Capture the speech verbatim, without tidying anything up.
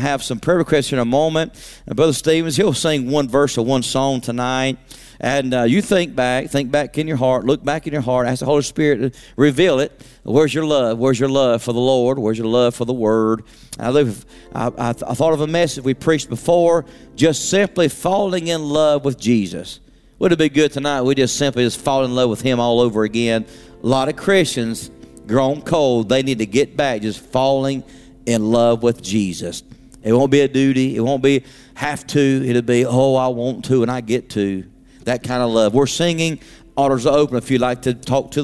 have some prayer requests in a moment. And Brother Stevens, he'll sing one verse or one song tonight. And uh, you think back, think back in your heart, look back in your heart, ask the Holy Spirit to reveal it. Where's your love? Where's your love for the Lord? Where's your love for the Word? I, live, I, I, I thought of a message we preached before, just simply falling in love with Jesus. Would it be good tonight we just simply just fall in love with Him all over again? A lot of Christians grown cold. They need to get back just falling in love with Jesus. It won't be a duty. It won't be have to. It'll be, oh, I want to and I get to. That kind of love. We're singing. Altars are open if you'd like to talk to